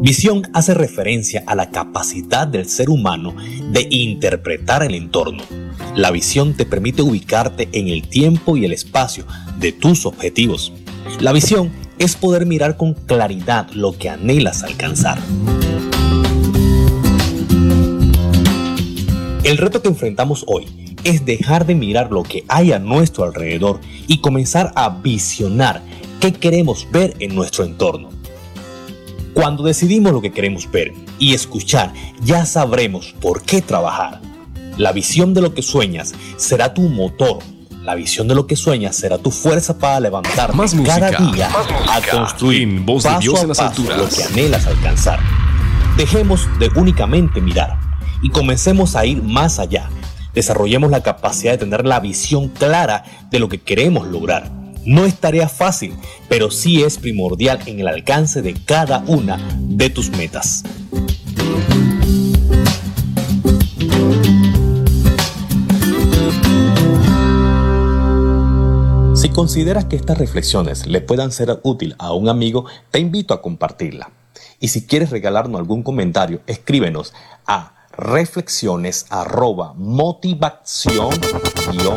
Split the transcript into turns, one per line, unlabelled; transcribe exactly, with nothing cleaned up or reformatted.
Visión hace referencia a la capacidad del ser humano de interpretar el entorno. La visión te permite ubicarte en el tiempo y el espacio de tus objetivos. La visión es poder mirar con claridad lo que anhelas alcanzar. El reto que enfrentamos hoy es dejar de mirar lo que hay a nuestro alrededor y comenzar a visionar qué queremos ver en nuestro entorno. Cuando decidimos lo que queremos ver y escuchar, ya sabremos por qué trabajar. La visión de lo que sueñas será tu motor. La visión de lo que sueñas será tu fuerza para levantarte
Más música,
cada día
más música,
a construir
en Voz de
paso
Dios
a
en las
paso
alturas.
lo que anhelas alcanzar. Dejemos de únicamente mirar y comencemos a ir más allá. Desarrollemos la capacidad de tener la visión clara de lo que queremos lograr. No es tarea fácil, pero sí es primordial en el alcance de cada una de tus metas. Si consideras que estas reflexiones le puedan ser útil a un amigo, te invito a compartirla. Y si quieres regalarnos algún comentario, escríbenos a reflexiones arroba motivación